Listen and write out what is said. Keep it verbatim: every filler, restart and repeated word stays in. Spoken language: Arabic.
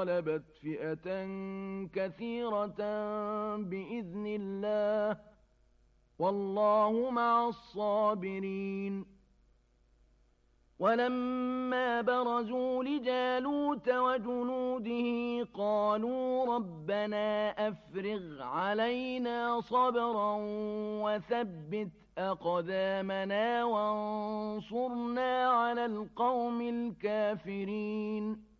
غلبت فئة كثيرة بإذن الله والله مع الصابرين. ولما برزوا لجالوت وجنوده قالوا ربنا أفرغ علينا صبرا وثبت أقدامنا وانصرنا على القوم الكافرين.